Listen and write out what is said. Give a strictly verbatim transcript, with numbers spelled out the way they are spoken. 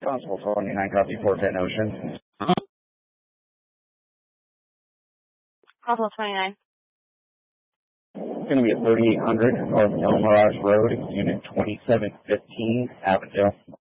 Constable twenty-nine, copy four ten Ocean. Constable twenty-nine. It's going to be at thirty-eight hundred North El Mirage Road, Unit twenty-seven fifteen, Avondale.